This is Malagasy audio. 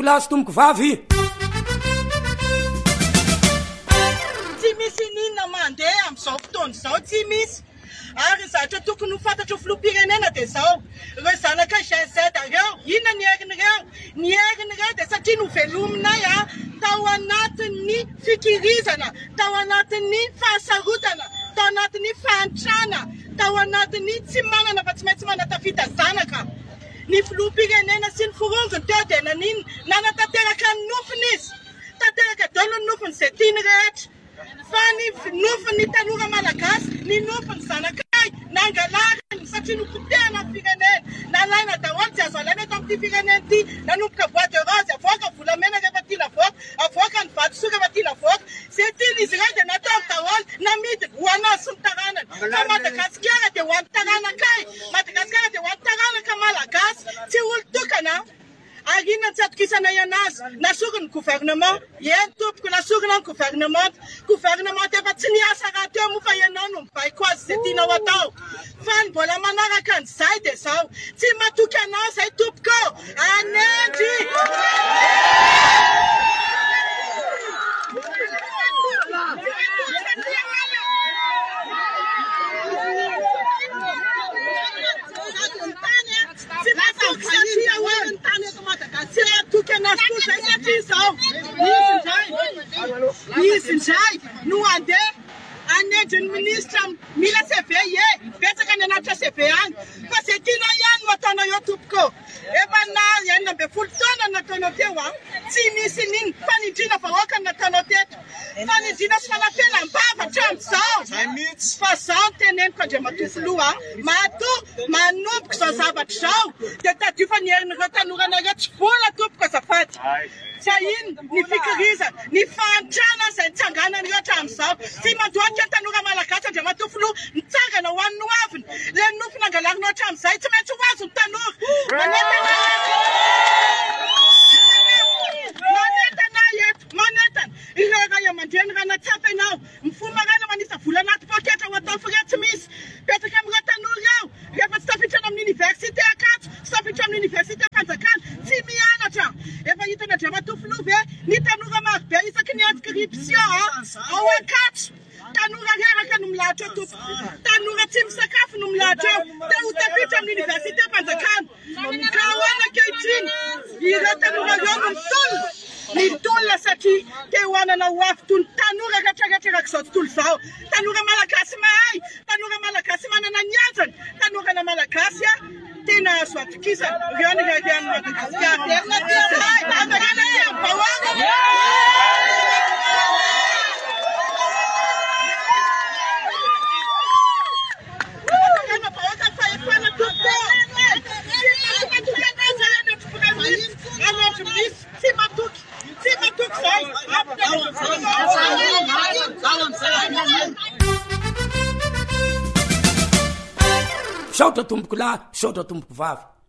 tompoko lahy sy tompoko vavy. Tsy misy ninona mandeha am'izao fotoana izao, tsy misy. Ary zatra tokony ho fantatro filoham-pirenena dia zao, ireo zanaka GZ ireo, inona ny herin'ireo? Ny herin'ireo dia satria novelominay tao anatin'ny fikirizana, tao anatin'ny fahasarotana, tao anatin'ny fahantrana, tao anatin'ny tsy manana fa tsy maintsy manatafita zanaka. Ny filoham-pirenena sy ny forongony teo dia nanino? Nanatanteraka ny nofiny izy. Tanteraka daholo ny nofiny izay tiany rehetra. Fa ny nofin'ny tanora malagasy, ny nofin'ny zanakay, nangalariny satria nopotehana ny firenena. Nalaina daholo tsy azo alaina eto amin'ity firenena ity. Nanomboka bois de rose, avoaka volamena rehefa tia lavoaka, avoaka ny vatosoa rehefa tia lavoaka. Izay tian'izy ireo dia natao daholo namidy ho anazy sy ny taranany. Fa Madagasikara dia ho an'ny taranakay. Madagasikara dia ho an'ny taranaka malagasy. Tsy olo-tokana. Ary inona tsy atokisana anazy? Nasorony gouvernement, eny tompoko nasorona ny gouvernement. Gouvernement efa tsy niasa raha teo moa fa ianao no mibaiko azy izay tianao atao. Fa ny mbola manaraka an'izay dia zao. Tsy matoky anao izay tompoko. Anendy! Izy ndray no andeha anendy ny ministra mila CV betsaka ny anatra CV any fa izay tianao ihany no ataonao eo tompoko. Efa na 12 taona nataonao teo tsy misy nino fanindriana vahoaka no nataonao teto. Fanindriana sy fanafelam-bava hatramin'izao. Fa zao no teneniko Andriamatoa manomboka izao zavatra izao dia tadio fa ny herin'ireo tanorana ireo tsy vola tompoko azafady. Sa ino ny fikirizana, ny fahantrana izay nitsanganany ireo hatramin'izao. Tsy mandohatra ny tanora malagasy Andriamatoa nitsangana ho an'ny noaviny. Ilay nofiny angalarinao hatramin'izay tsy maintsy ho azo ny tanora. Manentana ireo ray aman-dreny raha natsapa ianao. Mifomarana manisa vola anaty pôketra ho atao fire tsy misy. Petraka amin'ireo tanora ao. Rehefa tsy tafitrana amin'ny université Ankatso, tsy tafitra amin'ny université Mpanjakana, tsy mianatra. Efa hitana Andriamatoa ve ny tanora maro be isaky ny inscription ao Ankatso. Tanora reraka no milahatra eo tompoko. Tanora tsy misakafo no milahatra eo. Te ho tafitra amin'ny université Mpanjakana. Ka ahoana ankehitriny ireo tanora ireo no mitolona. Mitolona satria te ho anana ho avy toy ny tanora rehetrarehetra izao tontolo izao. Tanora malagasy mahay, tanora malagasy manana ny azany, tanora malagasy tena azo atokisana. Ireo ny reheany Madagasikara. Saotra tompoko lahy, saotra tompoko vavy.